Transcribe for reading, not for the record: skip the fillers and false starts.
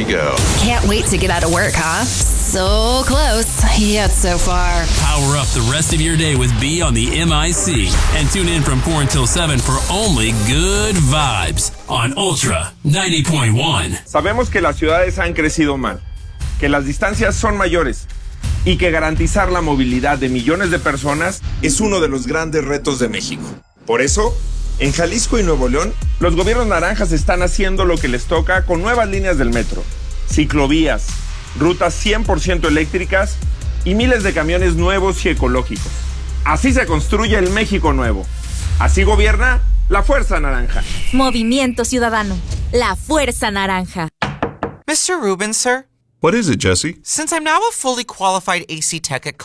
go. Can't wait to get out of work, huh? So close, yet so far. Power up the rest of your day with B on the MIC. And tune in from 4 until 7 for only good vibes on Ultra 90.1. Sabemos que las ciudades han crecido mal, que las distancias son mayores y que garantizar la movilidad de millones de personas es uno de los grandes retos de México. Por eso, en Jalisco y Nuevo León, los gobiernos naranjas están haciendo lo que les toca con nuevas líneas del metro, ciclovías, rutas 100% eléctricas y miles de camiones nuevos y ecológicos. Así se construye el México nuevo. Así gobierna la Fuerza Naranja. Movimiento Ciudadano. La Fuerza Naranja. Mr. Rubin, sir? What is it, Jesse? Since I'm now a fully qualified AC tech at